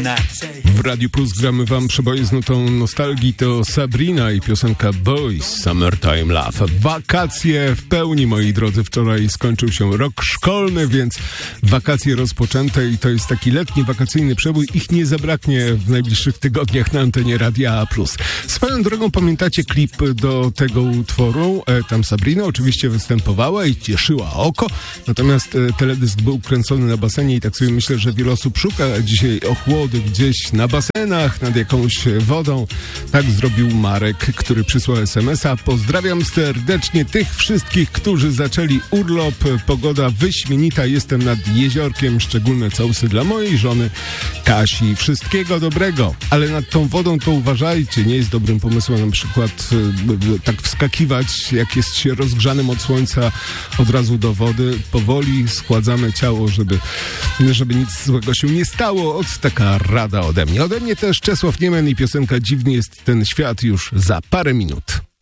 W Radiu Plus gramy wam przeboje z nutą nostalgii. To Sabrina i piosenka Boys, Summertime Love. Wakacje w pełni, moi drodzy. Wczoraj skończył się rok szkolny, więc wakacje rozpoczęte i to jest taki letni, wakacyjny przebój. Ich nie zabraknie w najbliższych tygodniach na antenie Radia Plus. Swoją drogą, pamiętacie klip do tego utworu? Tam Sabrina oczywiście występowała i cieszyła oko, natomiast teledysk był kręcony na basenie i tak sobie myślę, że wiele osób szuka dzisiaj ochłody gdzieś na basenach, nad jakąś wodą. Tak zrobił Marek, który przysłał SMS-a. Pozdrawiam serdecznie tych wszystkich, którzy zaczęli urlop. Pogoda wyśmienita, jestem nad jeziorkiem. Szczególne całusy dla mojej żony Kasi. Wszystkiego dobrego. Ale nad tą wodą to uważajcie. Nie jest dobrym pomysłem na przykład tak wskakiwać, jak jest się rozgrzanym od słońca, od razu do wody. Powoli schładzamy ciało, żeby nic złego się nie stało. Taka rada ode mnie. Ode mnie też Czesław Niemen i piosenka Dziwny jest ten świat już za parę minut.